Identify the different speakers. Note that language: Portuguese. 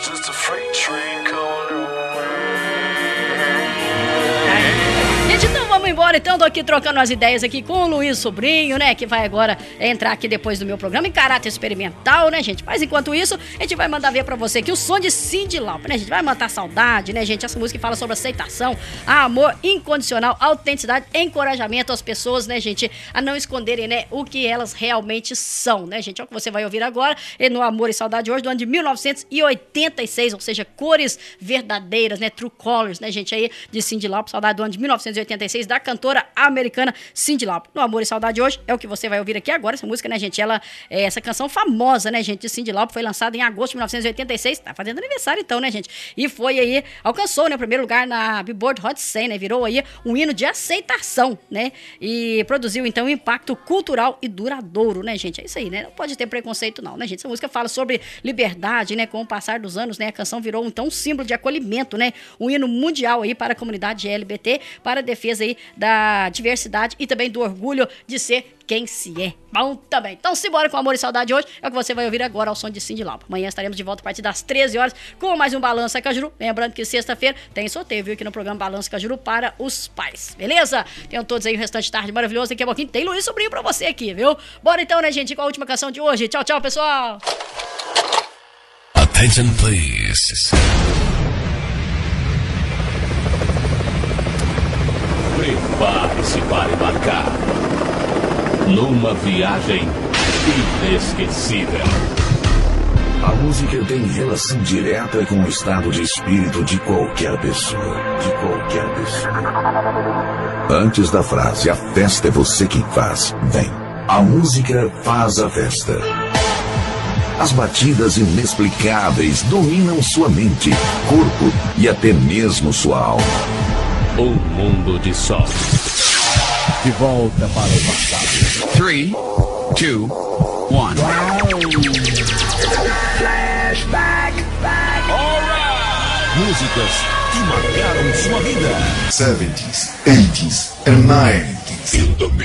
Speaker 1: just a freight train coming your way.
Speaker 2: Gente, então vamos embora, então, tô aqui trocando as ideias aqui com o Luiz Sobrinho, né, que vai agora entrar aqui depois do meu programa em caráter experimental, né, gente, mas enquanto isso, a gente vai mandar ver pra você aqui o som de Cyndi Lauper, né, gente, vai matar saudade, né, gente, essa música fala sobre aceitação, amor incondicional, autenticidade, encorajamento às pessoas, né, gente, a não esconderem, né, o que elas realmente são, né, gente, é o que você vai ouvir agora, no Amor e Saudade hoje, do ano de 1986, ou seja, cores verdadeiras, né, True Colors, né, gente, aí, de Cyndi Lauper, saudade do ano de 1986, da cantora americana Cyndi Lauper. No Amor e Saudade hoje é o que você vai ouvir aqui agora. Essa música, né, gente? Essa canção famosa, né, gente, de Cyndi Lauper foi lançada em agosto de 1986. Tá fazendo aniversário então, né, gente? E foi aí, alcançou, né, o primeiro lugar na Billboard Hot 100, né? Virou aí um hino de aceitação, né? E produziu então um impacto cultural e duradouro, né, gente? É isso aí, né? Não pode ter preconceito não, né, gente? Essa música fala sobre liberdade, né? Com o passar dos anos, né, a canção virou então um símbolo de acolhimento, né? Um hino mundial aí para a comunidade LGBT, para a defesa aí da diversidade e também do orgulho de ser quem se é. Bom também. Então, simbora com Amor e Saudade hoje. É o que você vai ouvir agora ao som de Cyndi Lauper. Amanhã estaremos de volta a partir das 13 horas com mais um Balança Cajuru. Lembrando que sexta-feira tem sorteio, viu? Aqui no programa Balança Cajuru para os pais. Beleza? Tenham todos aí o restante de tarde maravilhoso. Daqui a pouquinho tem Luiz Sobrinho pra você aqui, viu? Bora então, né, gente? Com a última canção de hoje. Tchau, tchau, pessoal.
Speaker 3: Attention, please. Prepare-se para embarcar numa viagem inesquecível.
Speaker 4: A música tem relação direta com o estado de espírito de qualquer pessoa. Antes da frase "a festa é você quem faz", vem "a música faz a festa". As batidas inexplicáveis dominam sua mente, corpo e até mesmo sua alma.
Speaker 3: Um mundo de sol.
Speaker 5: De volta para o passado.
Speaker 6: 3, 2, 1.
Speaker 5: Flashback.
Speaker 3: Músicas que marcaram sua vida.
Speaker 4: 70s, 80s and 90s.